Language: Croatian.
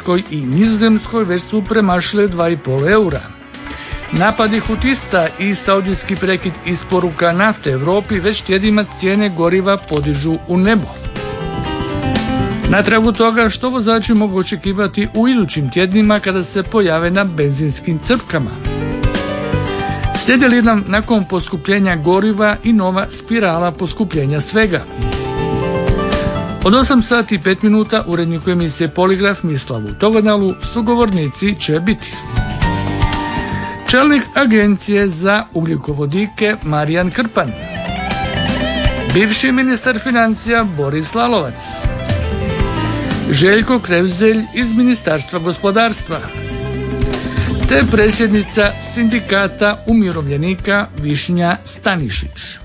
Švedskoj i Nizozemskoj već su premašile 2,5 eura. Napadi hutista i saudijski prekid isporuka nafte Europi već tjednima cijene goriva podižu u nebo. Na tragu toga što vozači mogu očekivati u idućim tjednima kada se pojave na benzinskim crpkama. Slijedi li nam nakon poskupljenja goriva i nova spirala poskupljenja svega? Od 8 sati i 5 minuta uredniku emisije Poligraf Mislavu Togonalu sugovornici će biti čelnik Agencije za ugljikovodike Marijan Krpan, bivši ministar financija Boris Lalovac, Željko Krevzelj iz Ministarstva gospodarstva, te predsjednica Sindikata umirovljenika Višnja Stanišić.